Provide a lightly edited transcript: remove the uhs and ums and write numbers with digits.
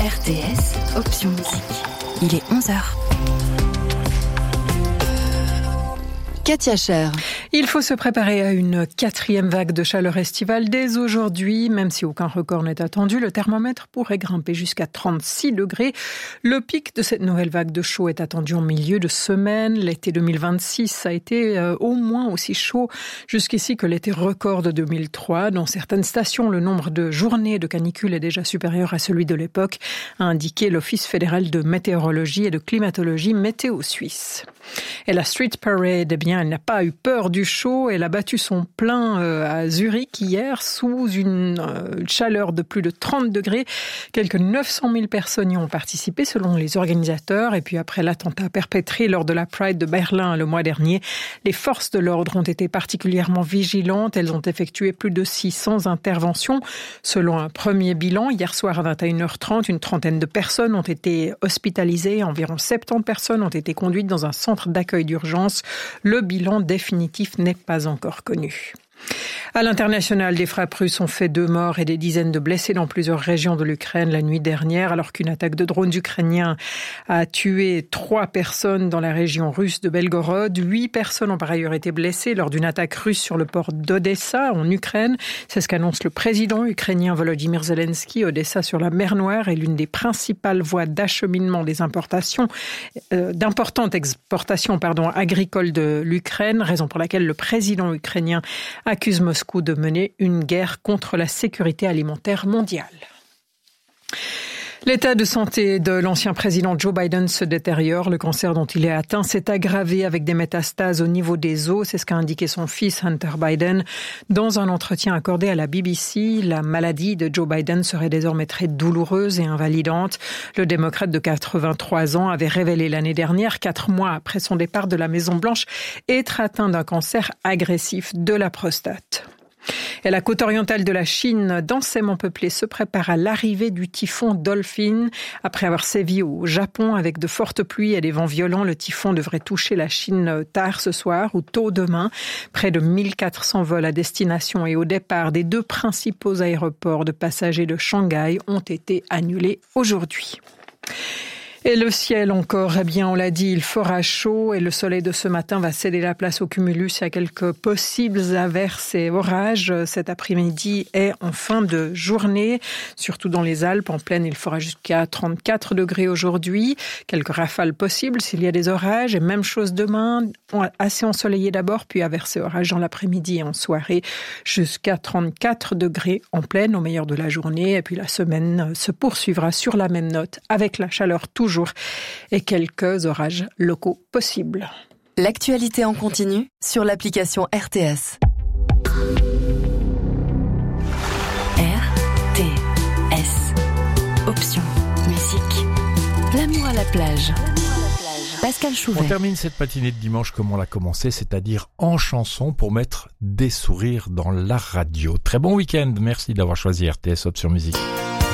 RTS, option musique. Il est 11h. Katia Cher. Il faut se préparer à une 4e vague de chaleur estivale dès aujourd'hui. Même si aucun record n'est attendu, le thermomètre pourrait grimper jusqu'à 36 degrés. Le pic de cette nouvelle vague de chaud est attendu en milieu de semaine. L'été 2026 a été au moins aussi chaud jusqu'ici que l'été record de 2003. Dans certaines stations, le nombre de journées de canicule est déjà supérieur à celui de l'époque, a indiqué l'Office fédéral de météorologie et de climatologie Météo Suisse. Et la Street Parade, eh bien, elle n'a pas eu peur du chaud. Elle a battu son plein à Zurich hier sous une chaleur de plus de 30 degrés. Quelques 900 000 personnes y ont participé selon les organisateurs. Et puis après l'attentat perpétré lors de la Pride de Berlin le mois dernier, les forces de l'ordre ont été particulièrement vigilantes. Elles ont effectué plus de 600 interventions. Selon un premier bilan, hier soir à 21h30, une trentaine de personnes ont été hospitalisées. Environ 70 personnes ont été conduites dans un centre d'accueil d'urgence. Le bilan définitif n'est pas encore connu. À l'international, des frappes russes ont fait 2 morts et des dizaines de blessés dans plusieurs régions de l'Ukraine la nuit dernière, alors qu'une attaque de drones ukrainiens a tué 3 personnes dans la région russe de Belgorod. 8 personnes ont par ailleurs été blessées lors d'une attaque russe sur le port d'Odessa en Ukraine. C'est ce qu'annonce le président ukrainien Volodymyr Zelensky. Odessa sur la mer Noire est l'une des principales voies d'acheminement des d'importantes exportations agricoles de l'Ukraine, raison pour laquelle le président ukrainien accuse Moscou de mener une guerre contre la sécurité alimentaire mondiale. L'état de santé de l'ancien président Joe Biden se détériore. Le cancer dont il est atteint s'est aggravé avec des métastases au niveau des os. C'est ce qu'a indiqué son fils Hunter Biden. Dans un entretien accordé à la BBC, la maladie de Joe Biden serait désormais très douloureuse et invalidante. Le démocrate de 83 ans avait révélé l'année dernière, 4 mois après son départ de la Maison-Blanche, être atteint d'un cancer agressif de la prostate. Et la côte orientale de la Chine, densément peuplée, se prépare à l'arrivée du typhon Dolphin. Après avoir sévi au Japon avec de fortes pluies et des vents violents, le typhon devrait toucher la Chine tard ce soir ou tôt demain. Près de 1400 vols à destination et au départ des 2 principaux aéroports de passagers de Shanghai ont été annulés aujourd'hui. Et le ciel encore, eh bien on l'a dit, il fera chaud et le soleil de ce matin va céder la place au cumulus à quelques possibles averses et orages cet après-midi et en fin de journée, surtout dans les Alpes. En plaine, il fera jusqu'à 34 degrés aujourd'hui. Quelques rafales possibles s'il y a des orages et même chose demain, assez ensoleillé d'abord, puis averses et orages dans l'après-midi et en soirée jusqu'à 34 degrés en plaine au meilleur de la journée. Et puis la semaine se poursuivra sur la même note avec la chaleur toujours et quelques orages locaux possibles. L'actualité en continu sur l'application RTS. RTS. Option musique. L'amour à la plage. Pascal Chouvet. On termine cette matinée de dimanche comme on l'a commencé, c'est-à-dire en chanson pour mettre des sourires dans la radio. Très bon week-end, merci d'avoir choisi RTS Option Musique.